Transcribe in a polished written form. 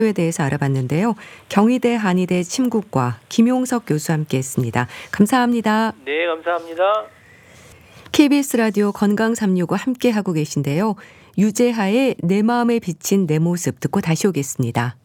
에 대해서 알아봤는데요. 경희대 한의대 침구과 김용석 교수와 함께했습니다. 감사합니다. 네, 감사합니다. KBS 라디오 건강 365 함께하고 계신데요. 유재하의 내 마음에 비친 내 모습 듣고 다시 오겠습니다.